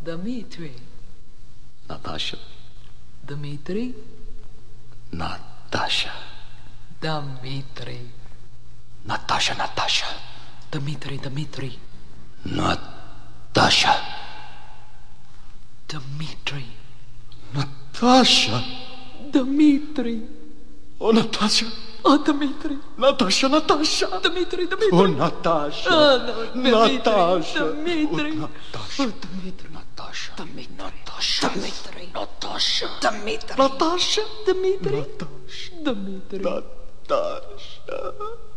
Dmitri. Natasha. Dmitri. Natasha. Dmitri. Natasha, Natasha. Dmitri, Dmitri. Natasha. Dmitri. Natasha. Dmitri. Oh, Natasha. Oh, Dmitri. Natasha, Natasha. Dmitri, Dmitri. Oh, Natasha. Oh, no, Natasha. Dmitri. Oh, Natasha. Oh, Dmitri. Natasha. Dmitri. Natasha. Dmitri. Natasha. Dmitri. Natasha. Dmitri. Natasha. Dmitri. Natasha.